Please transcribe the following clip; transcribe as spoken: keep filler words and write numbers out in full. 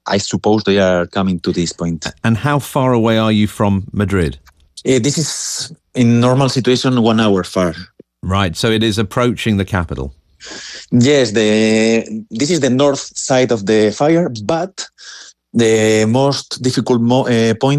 I suppose they are coming to this point. And how far away are you from Madrid? Uh, this is, in normal situation, one hour far. Right, so it is approaching the capital. Yes, the this is the north side of the fire, but the most difficult mo- uh, point